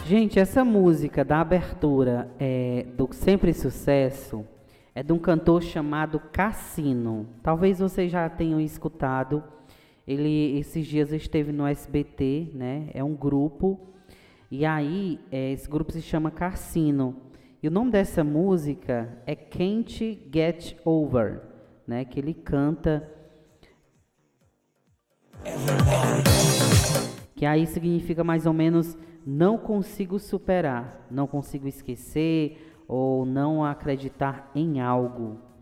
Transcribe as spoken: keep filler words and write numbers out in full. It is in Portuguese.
Gente, essa música da abertura é, do Sempre Sucesso é de um cantor chamado Cassino. Talvez vocês já tenham escutado. Ele esses dias esteve no S B T, né? É um grupo. E aí, é, esse grupo se chama Cassino. E o nome dessa música é Can't Get Over, né? Que ele canta. Que aí significa mais ou menos não consigo superar, não consigo esquecer ou não acreditar em algo.